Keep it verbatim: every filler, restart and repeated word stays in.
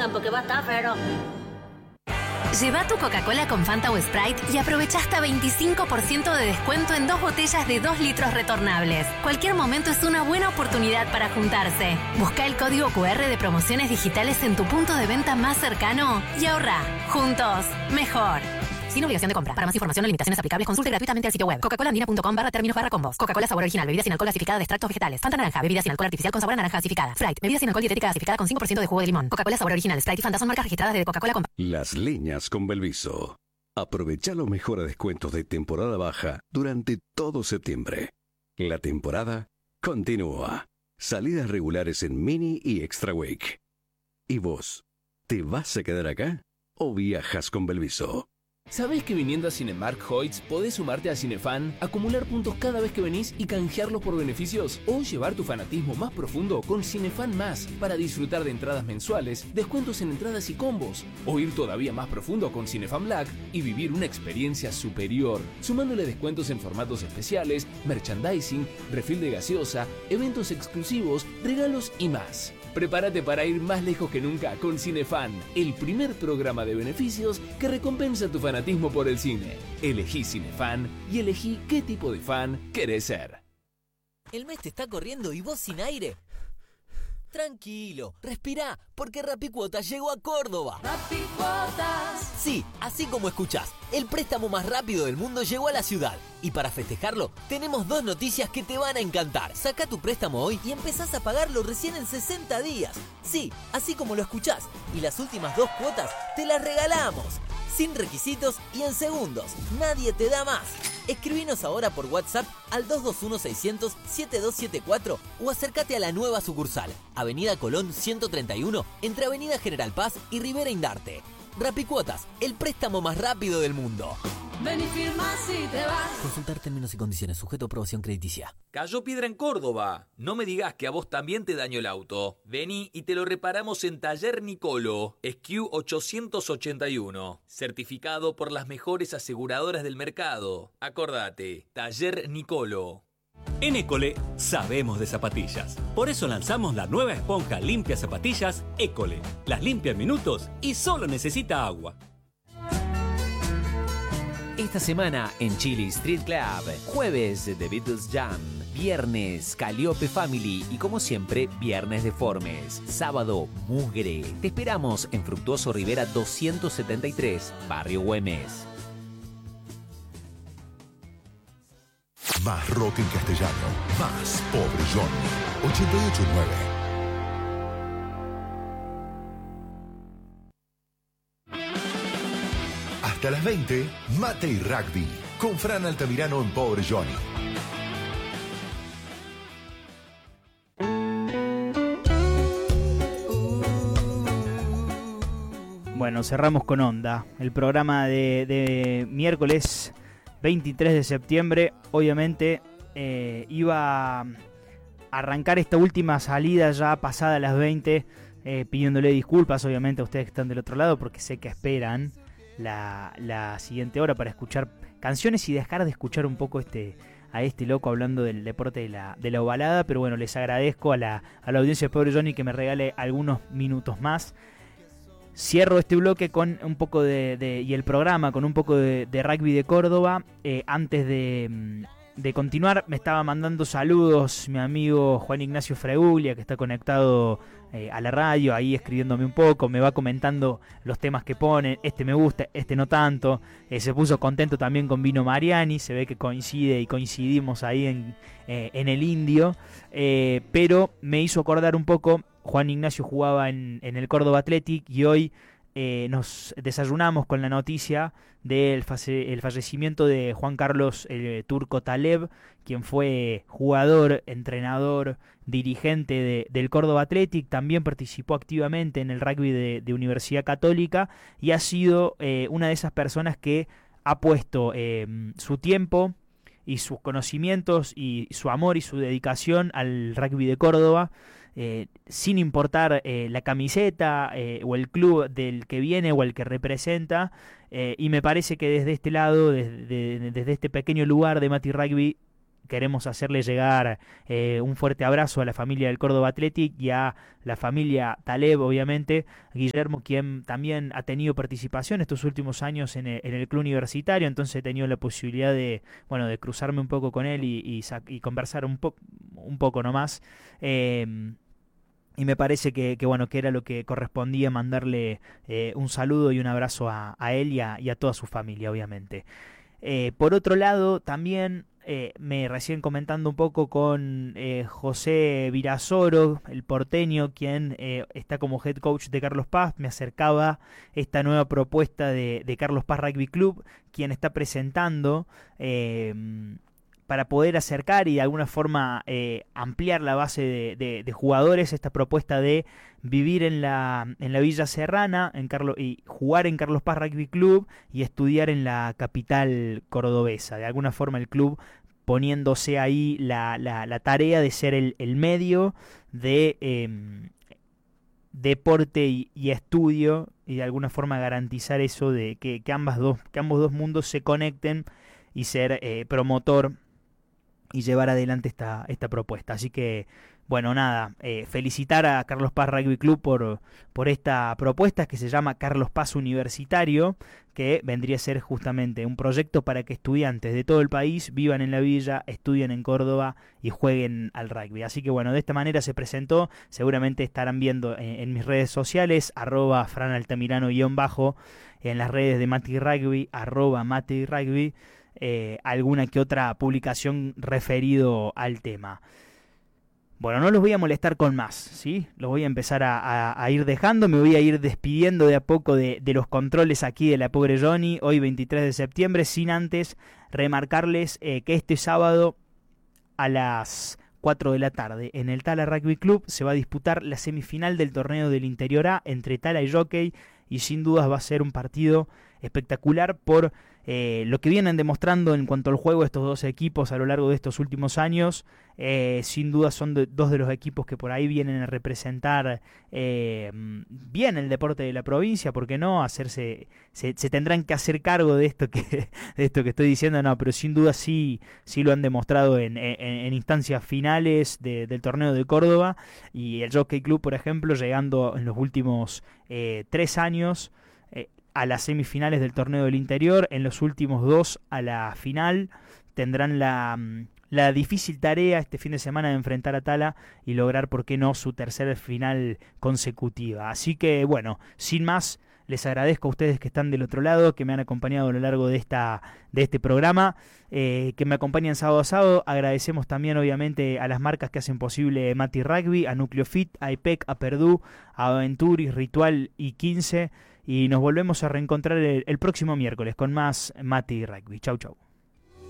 pongan porque va a estar fero. Lleva tu Coca-Cola con Fanta o Sprite y aprovecha hasta veinticinco por ciento de descuento en dos botellas de dos litros retornables. Cualquier momento es una buena oportunidad para juntarse. Busca el código cu erre de promociones digitales en tu punto de venta más cercano y ahorra. Juntos, mejor. Sin obligación de compra. Para más información o limitaciones aplicables, consulte gratuitamente el sitio web coca-cola-andina.com barra términos barra combos. Coca-Cola sabor original, bebida sin alcohol gasificada de extractos vegetales. Fanta naranja, bebida sin alcohol artificial con sabor a naranja gasificada. Sprite, bebida sin alcohol dietética gasificada con cinco por ciento de jugo de limón. Coca-Cola sabor original, Sprite y Fanta son marcas registradas de Coca-Cola con... Las leñas con Belviso. Aprovecha los mejores descuentos de temporada baja durante todo septiembre. La temporada continúa. Salidas regulares en Mini y Extra Week. ¿Y vos? ¿Te vas a quedar acá o viajas con Belviso? ¿Sabés que viniendo a Cinemark Hoyts podés sumarte a Cinefan, acumular puntos cada vez que venís y canjearlos por beneficios? O llevar tu fanatismo más profundo con Cinefan Más para disfrutar de entradas mensuales, descuentos en entradas y combos. O ir todavía más profundo con Cinefan Black y vivir una experiencia superior, sumándole descuentos en formatos especiales, merchandising, refill de gaseosa, eventos exclusivos, regalos y más. Prepárate para ir más lejos que nunca con Cinefan, el primer programa de beneficios que recompensa tu fanatismo por el cine. Elegí Cinefan y elegí qué tipo de fan querés ser. ¿El mes te está corriendo y vos sin aire? Tranquilo, respirá, porque Rapicuotas llegó a Córdoba. Rapicuotas. Sí, así como escuchás, el préstamo más rápido del mundo llegó a la ciudad. Y para festejarlo, tenemos dos noticias que te van a encantar. Saca tu préstamo hoy y empezás a pagarlo recién en sesenta días. Sí, así como lo escuchás. Y las últimas dos cuotas te las regalamos. Sin requisitos y en segundos. Nadie te da más. Escribinos ahora por WhatsApp al dos dos uno seiscientos setenta y dos setenta y cuatro o acércate a la nueva sucursal, Avenida Colón ciento treinta y uno, entre Avenida General Paz y Rivera Indarte. Rapicuotas, el préstamo más rápido del mundo. Ven y firma si te vas. Consultar términos y condiciones, sujeto a aprobación crediticia. Cayó piedra en Córdoba. No me digas que a vos también te dañó el auto. Vení y te lo reparamos en Taller Nicolo, S Q ochocientos ochenta y uno. Certificado por las mejores aseguradoras del mercado. Acordate, Taller Nicolo. En École sabemos de zapatillas. Por eso lanzamos la nueva esponja limpia zapatillas École. Las limpia en minutos y solo necesita agua. Esta semana en Chili Street Club, jueves The Beatles Jam, viernes Calliope Family y como siempre, viernes Deformes, sábado Mugre. Te esperamos en Fructuoso Rivera doscientos setenta y tres, Barrio Güemes. Más rock en castellano, más Pobre Johnny, ochenta y ocho punto nueve. Hasta las veinte, Mate y Rugby, con Fran Altamirano en Pobre Johnny. Bueno, cerramos con onda. El programa de, de miércoles veintitrés de septiembre, obviamente, eh, iba a arrancar esta última salida ya pasada las veinte, eh, pidiéndole disculpas, obviamente, a ustedes que están del otro lado, porque sé que esperan La, la siguiente hora para escuchar canciones y dejar de escuchar un poco este a este loco hablando del deporte de la, de la ovalada, pero bueno, les agradezco a la, a la audiencia de Pobre Johnny que me regale algunos minutos más. Cierro este bloque con un poco de, de y el programa con un poco de, de rugby de Córdoba. Eh, antes de, de continuar, me estaba mandando saludos mi amigo Juan Ignacio Freguglia, que está conectado eh, a la radio, ahí escribiéndome un poco, me va comentando los temas que ponen, este me gusta, este no tanto. Eh, se puso contento también con Vino Mariani, se ve que coincide y coincidimos ahí en, eh, en el Indio, eh, pero me hizo acordar un poco. Juan Ignacio jugaba en, en el Córdoba Athletic y hoy eh, nos desayunamos con la noticia del falle, el fallecimiento de Juan Carlos el Turco Taleb, quien fue jugador, entrenador, dirigente de, del Córdoba Athletic, también participó activamente en el rugby de, de Universidad Católica y ha sido eh, una de esas personas que ha puesto eh, su tiempo y sus conocimientos y su amor y su dedicación al rugby de Córdoba, eh, sin importar eh, la camiseta eh, o el club del que viene o el que representa, eh, y me parece que desde este lado, desde, de, desde este pequeño lugar de Mati Rugby, queremos hacerle llegar eh, un fuerte abrazo a la familia del Córdoba Athletic y a la familia Taleb, obviamente. Guillermo, quien también ha tenido participación estos últimos años en el, en el club universitario, entonces he tenido la posibilidad de, bueno, de cruzarme un poco con él y, y, y conversar un, po un poco nomás. Eh, Y me parece que, que bueno que era lo que correspondía mandarle eh, un saludo y un abrazo a, a él y a, y a toda su familia, obviamente. Eh, por otro lado, también eh, me recién comentando un poco con eh, José Virasoro, el porteño, quien eh, está como head coach de Carlos Paz, me acercaba esta nueva propuesta de, de Carlos Paz Rugby Club, quien está presentando Eh, para poder acercar y de alguna forma eh, ampliar la base de, de, de jugadores, esta propuesta de vivir en la, en la Villa Serrana en Carlos, y jugar en Carlos Paz Rugby Club y estudiar en la capital cordobesa. De alguna forma el club poniéndose ahí la, la, la tarea de ser el, el medio de eh, deporte y, y estudio, y de alguna forma garantizar eso de que, que, ambas dos, que ambos dos mundos se conecten y ser eh, promotor y llevar adelante esta, esta propuesta. Así que, bueno, nada, eh, felicitar a Carlos Paz Rugby Club por, por esta propuesta que se llama Carlos Paz Universitario, que vendría a ser justamente un proyecto para que estudiantes de todo el país vivan en la villa, estudien en Córdoba y jueguen al rugby. Así que, bueno, de esta manera se presentó. Seguramente estarán viendo en, en mis redes sociales, arroba franaltamirano guión bajo, en las redes de Mati Rugby, arroba Mati Rugby, Eh, alguna que otra publicación referido al tema. Bueno, no los voy a molestar con más, ¿sí? Los voy a empezar a, a, a ir dejando, me voy a ir despidiendo de a poco de, de los controles aquí de la pobre Johnny, hoy veintitrés de septiembre, sin antes remarcarles eh, que este sábado a las cuatro de la tarde en el Tala Rugby Club se va a disputar la semifinal del torneo del Interior A entre Tala y Jockey, y sin dudas va a ser un partido espectacular por eh, lo que vienen demostrando en cuanto al juego estos dos equipos a lo largo de estos últimos años. Eh, sin duda son de, dos de los equipos que por ahí vienen a representar eh, bien el deporte de la provincia, ¿por qué no? Hacerse, se, se tendrán que hacer cargo de esto que, de esto que estoy diciendo, no, pero sin duda sí, sí lo han demostrado en, en, en instancias finales de, del torneo de Córdoba, y el Jockey Club, por ejemplo, llegando en los últimos eh, tres años eh, a las semifinales del torneo del Interior, en los últimos dos a la final. Tendrán la, la difícil tarea este fin de semana de enfrentar a Tala y lograr, por qué no, su tercera final consecutiva. Así que, bueno, sin más, les agradezco a ustedes que están del otro lado, que me han acompañado a lo largo de esta de este programa, eh, que me acompañan sábado a sábado. Agradecemos también, obviamente, a las marcas que hacen posible Mati Rugby, a Núcleo Fit, a I P E C, a Perdue, a Aventuris, Ritual y quince. Y nos volvemos a reencontrar el, el próximo miércoles con más Mati Rugby. Chau, chau.